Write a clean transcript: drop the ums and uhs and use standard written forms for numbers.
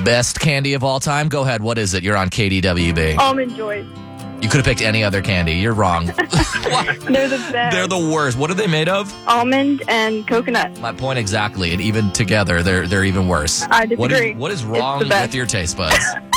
Best candy of all time? Go ahead. What is it? You're on KDWB. Almond Joys. You could have picked any other candy. You're wrong. They're the best. They're the worst. What are they made of? Almond and coconut. My point exactly. And even together, they're even worse. I disagree. What is wrong It's the best. with your taste buds?